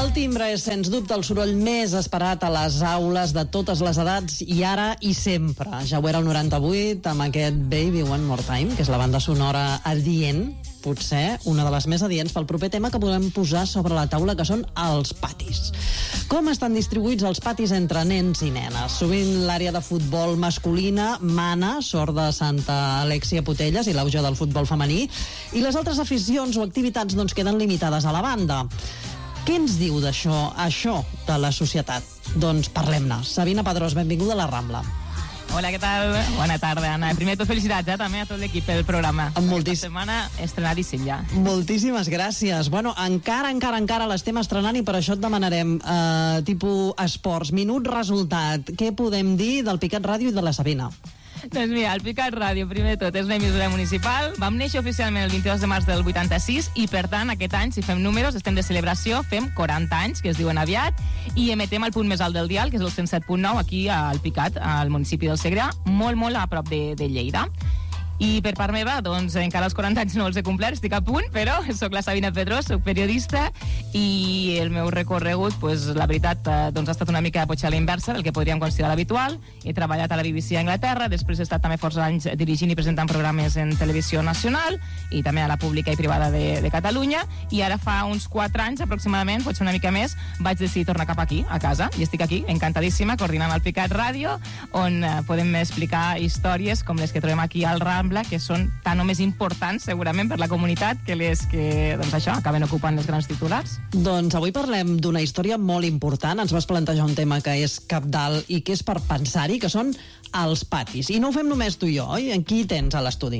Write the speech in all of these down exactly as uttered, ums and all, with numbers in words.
El timbre és, sens dubte, el soroll més esperat a les aules de totes les edats i ara i sempre. Ja ho era el noranta-vuit amb aquest Baby One More Time, que és la banda sonora adient, potser una de les més adients pel proper tema que volem posar sobre la taula, que són els patis. Com estan distribuïts els patis entre nens i nenes? Sovint l'àrea de futbol masculina mana, sort de Santa Alexia Potelles i l'auge del futbol femení, i les altres aficions o activitats doncs queden limitades a la banda. Què ens diu d'això, això de la societat? Doncs parlem-ne. Sabina Pedrós, benvinguda a la Rambla. Hola, què tal? Bona tarda, Anna. Primer de tot, felicitats, eh, també a tot l'equip del programa. Moltíssim. Aquesta setmana estrenadíssim ja. Moltíssimes gràcies. Bueno, encara, encara, encara l'estem estrenant i per això et demanarem eh, tipus esports, minut, resultat. Què podem dir del Picat Ràdio i de la Sabina? Doncs mira, el Picat Ràdio, primer de tot, és una emissora municipal. Vam néixer oficialment el vint-i-dos de març del vuitanta-sis i, per tant, aquest any, si fem números, estem de celebració, fem quaranta anys, que es diuen aviat, i emetem al punt més alt del dial, que és el cent set punt nou, aquí al Picat, al municipi del Segrià, molt, molt a prop de, de Lleida. I per part meva, doncs, encara els quaranta anys no els he complert, estic a punt, però soc la Sabina Pedrós, soc periodista, i el meu recorregut, pues, la veritat, doncs, ha estat una mica potser a la inversa del que podríem considerar habitual. He treballat a la B B C a Anglaterra, després he estat també força anys dirigint i presentant programes en televisió nacional, i també a la pública i privada de, de Catalunya, i ara fa uns quatre anys, aproximadament, potser una mica més, vaig decidir tornar cap aquí, a casa, i estic aquí, encantadíssima, coordinant el Picat Ràdio, on eh, podem explicar històries com les que trobem aquí al Ram, que són tan o més importants segurament per la comunitat que les que, doncs això, acaben ocupant els grans titulars. Doncs avui parlem d'una història molt important. Ens vas plantejar un tema que és cabdal i que és per pensar-hi, que són els patis. I no ho fem només tu i jo, oi? En qui tens a l'estudi?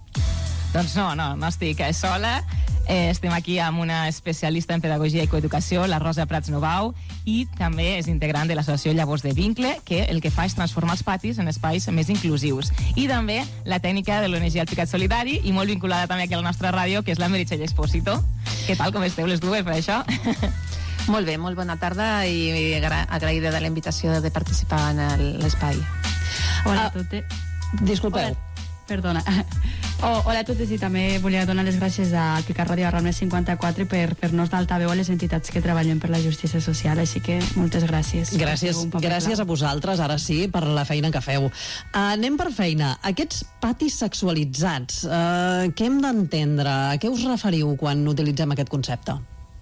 Doncs no, no, no estic sola. Eh, estem aquí amb una especialista en pedagogia i coeducació, la Rosa Prats Novau, i també és integrant de l'associació Llavors de Vincle, que el que fa és transformar els patis en espais més inclusius. I també la tècnica de l'O N G El Picat Solidari, i molt vinculada també aquí a la nostra ràdio, que és la Meritxell Espósito. Què tal, com esteu les dues per això? Molt bé, molt bona tarda i agraïda de la invitació de participar en l'espai. Hola a totes. Disculpeu. Hola. Perdona. Oh, hola a totes, i també volia donar les gràcies al Picat Ràdio a Rambla cinquanta-quatre per fer-nos d'altaveu a les entitats que treballen per la justícia social, així que moltes gràcies. Gràcies, gràcies a vosaltres, ara sí, per la feina que feu. Uh, anem per feina. Aquests patis sexualitzats, uh, què hem d'entendre? A què us referiu quan utilitzem aquest concepte?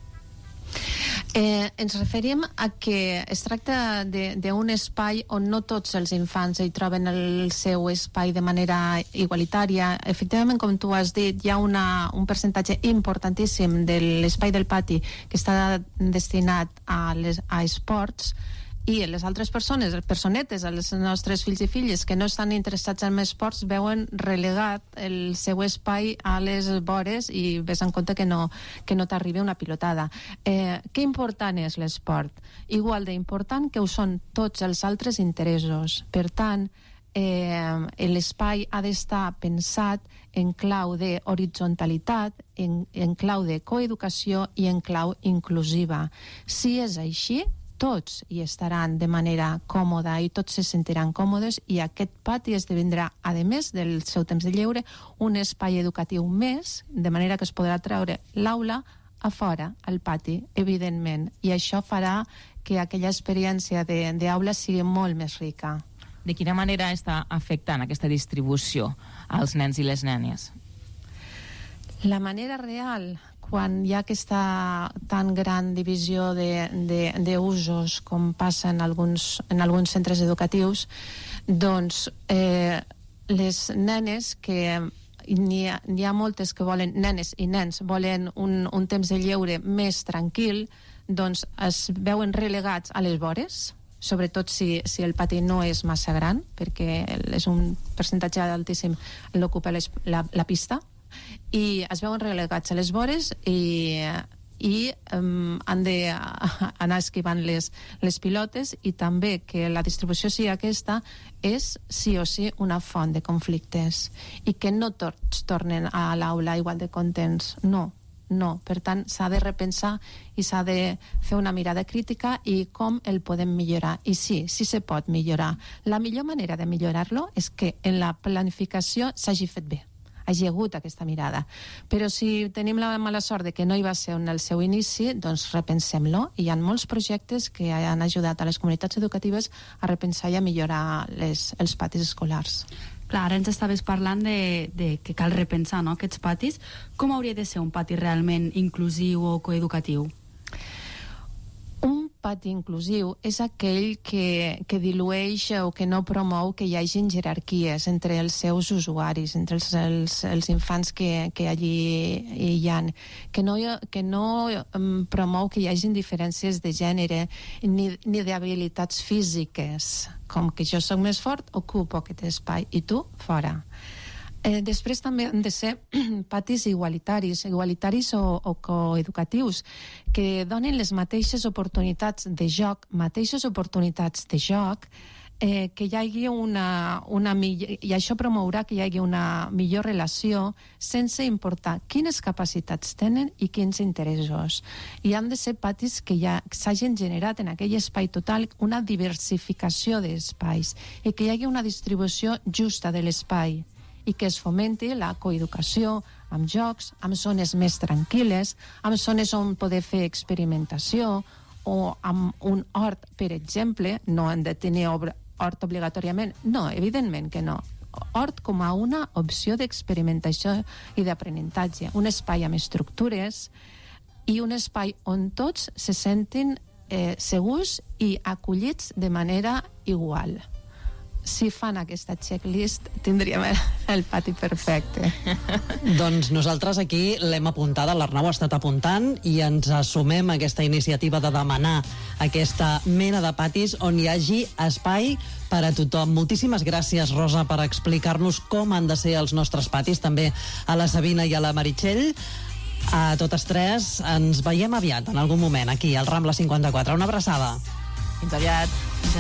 Eh, ens referim a que es tracta d'un espai on no tots els infants hi troben el seu espai de manera igualitària. Efectivament, com tu has dit, hi ha una, un percentatge importantíssim de l'espai del pati que està destinat a, les, a esports, i les altres persones, les personetes, els nostres fills i filles que no estan interessats en esports, veuen relegat el seu espai a les vores i ves en compte que no, que no t'arribi una pilotada. Eh, què important és l'esport? Igual d'important que ho són tots els altres interessos. Per tant, eh, l'espai ha d'estar pensat en clau d'horitzontalitat, en, en clau de coeducació i en clau inclusiva. Si és així, tots hi estaran de manera còmoda i tots se sentiran còmodes, i aquest pati esdevindrà, a més del seu temps de lleure, un espai educatiu més, de manera que es podrà treure l'aula a fora, al pati, evidentment, i això farà que aquella experiència d'aula sigui molt més rica. De quina manera està afectant aquesta distribució als nens i les nenes? La manera real, quan hi ha aquesta tan gran divisió d'usos com passa en alguns, en alguns centres educatius, doncs eh, les nenes que n'hi ha, n'hi ha moltes que volen, nenes i nens volen un, un temps de lleure més tranquil, doncs es veuen relegats a les vores, sobretot si, si el pati no és massa gran, perquè és un percentatge altíssim l'ocupa la, la pista, i es veuen relegats a les vores i, i um, han d'anar esquivant les, les pilotes, i també que la distribució sigui aquesta és sí o sí una font de conflictes, i que no tots tornen a l'aula igual de contents, no, no. Per tant, s'ha de repensar i s'ha de fer una mirada crítica i com el podem millorar. I sí, sí se pot millorar. La millor manera de millorar-lo és que en la planificació s'hagi fet bé. hagi hagut aquesta mirada. Però si tenim la mala sort de que no hi va ser en el seu inici, doncs repensem-lo. Hi ha molts projectes que han ajudat a les comunitats educatives a repensar i a millorar les, els patis escolars. Clar, ara ens estaves parlant de, de que cal repensar, no?, aquests patis. Com hauria de ser un pati realment inclusiu o coeducatiu? Un pati inclusiu és aquell que, que dilueix o que no promou que hi hagin jerarquies entre els seus usuaris, entre els, els, els infants que, que allí hi ha, que no, que no um, promou que hi hagin diferències de gènere ni, ni d'habilitats físiques, com que jo soc més fort, ocupo aquest espai i tu fora. Eh, després també han de ser patis igualitaris, igualitaris o, o coeducatius, que donin les mateixes oportunitats de joc, mateixes oportunitats de joc, eh, que hi hagi una, una millor, i això promourà que hi hagi una millor relació sense importar quines capacitats tenen i quins interessos. I han de ser patis que ja s'hagin generat en aquell espai total una diversificació d'espais i que hi hagi una distribució justa de l'espai i que es fomenti la coeducació amb jocs, amb zones més tranquil·les, amb zones on poder fer experimentació o amb un hort, per exemple. No han de tenir hort obligatòriament, no, evidentment que no. Hort com a una opció d'experimentació i d'aprenentatge, un espai amb estructures i un espai on tots se sentin eh, segurs i acollits de manera igual. Si fan aquesta checklist, tindríem el pati perfecte. Doncs nosaltres aquí l'hem apuntada, l'Arnau ha estat apuntant i ens assumem a aquesta iniciativa de demanar aquesta mena de patis on hi hagi espai per a tothom. Moltíssimes gràcies, Rosa, per explicar-nos com han de ser els nostres patis, també a la Sabina i a la Meritxell. A totes tres ens veiem aviat, en algun moment, aquí, al Rambla cinquanta-quatre. Una abraçada. Fins aviat.